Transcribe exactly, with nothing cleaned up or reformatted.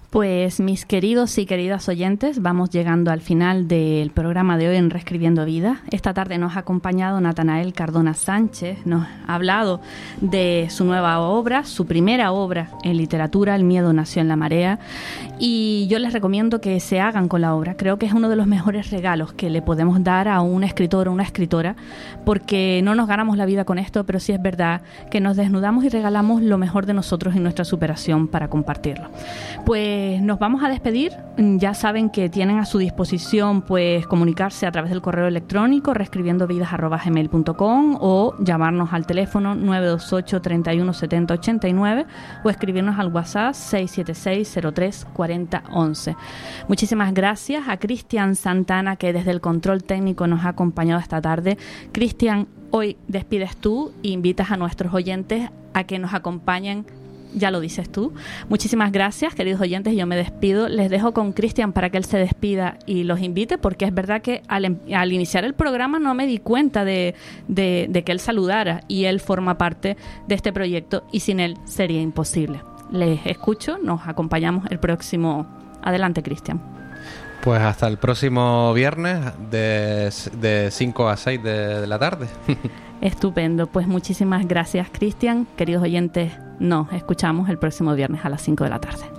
Pues mis queridos y queridas oyentes, vamos llegando al final del programa de hoy en Reescribiendo Vida. Esta tarde nos ha acompañado Natanael Cardona Sánchez, nos ha hablado de su nueva obra, su primera obra en literatura, El miedo nació en la marea, y yo les recomiendo que se hagan con la obra. Creo que es uno de los mejores regalos que le podemos dar a un escritor o una escritora, porque no nos ganamos la vida con esto, pero sí es verdad que nos desnudamos y regalamos lo mejor de nosotros y nuestra superación para compartirlo. Pues nos vamos a despedir. Ya saben que tienen a su disposición pues comunicarse a través del correo electrónico reescribiendovidas arroba gmail punto com o llamarnos al teléfono nueve dos ocho, treinta y uno, setenta, ochenta y nueve o escribirnos al WhatsApp seis siete seis, cero tres, cuarenta, once. Muchísimas gracias a Cristian Santana, que desde el control técnico nos ha acompañado esta tarde. Cristian, hoy despides tú e invitas a nuestros oyentes a que nos acompañen. Ya lo dices tú. Muchísimas gracias, queridos oyentes. Yo me despido. Les dejo con Cristian para que él se despida y los invite, porque es verdad que al, al iniciar el programa no me di cuenta de, de, de que él saludara, y él forma parte de este proyecto y sin él sería imposible. Les escucho, nos acompañamos el próximo. Adelante, Cristian. Pues hasta el próximo viernes de, de cinco a seis de, de la tarde. Estupendo. Pues muchísimas gracias, Cristian. Queridos oyentes, nos escuchamos el próximo viernes a las cinco de la tarde.